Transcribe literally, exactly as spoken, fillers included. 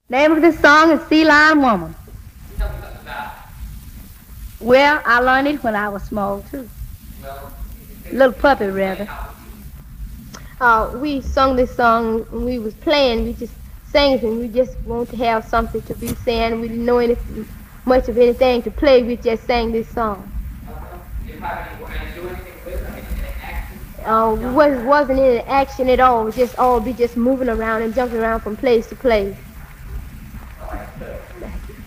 Name of this song is Sea Lion Woman. Well, I learned it when I was small too. Little puppy rather. Uh, we sung this song when we was playing. We just sang it and we just want to have something to be saying. We didn't know any, much of anything to play. We just sang this song. Uh, was, wasn't any action at all. Just all be just moving around and jumping around from place to place.